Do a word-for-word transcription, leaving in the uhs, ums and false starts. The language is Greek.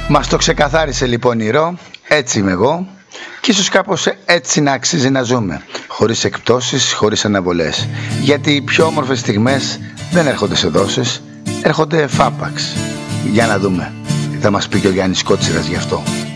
Μας το ξεκαθάρισε λοιπόν η Ρο, έτσι είμαι εγώ και ίσως κάπως έτσι να αξίζει να ζούμε, χωρίς εκπτώσεις, χωρίς αναβολές, γιατί οι πιο όμορφες στιγμές δεν έρχονται σε δόσεις, έρχονται φάπαξ. Για να δούμε τι θα μας πει και ο Γιάννης Κότσιρας γι' αυτό.